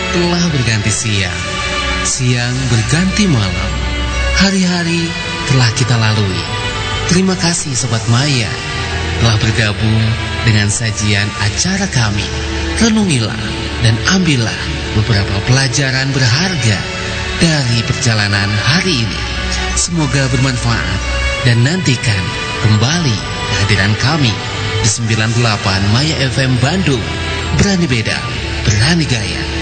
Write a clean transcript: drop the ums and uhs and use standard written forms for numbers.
telah berganti siang, siang berganti malam, hari-hari telah kita lalui. Terima kasih Sobat Maya telah bergabung dengan sajian acara kami. Renungilah dan ambillah beberapa pelajaran berharga dari perjalanan hari ini. Semoga bermanfaat dan nantikan kembali kehadiran kami di 98 Maya FM Bandung. Berani beda, berani gaya.